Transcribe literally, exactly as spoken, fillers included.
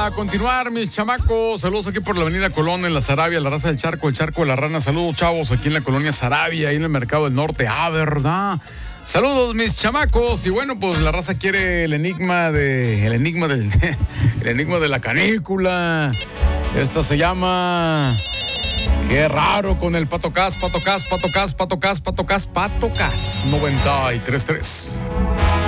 a continuar, mis chamacos. Saludos aquí por la avenida Colón, en la Sarabia, la raza del Charco, el Charco de la Rana. Saludos, chavos, aquí en la colonia Sarabia, ahí en el Mercado del Norte. Ah, ¿verdad? Saludos, mis chamacos. Y bueno, pues la raza quiere el enigma de... El enigma del... El enigma de la canícula. Esta se llama... Qué raro con el Pato Cas, Pato Cas, Pato Cas, Pato Cas, Pato Cas, Pato Cas. noventa y tres punto tres.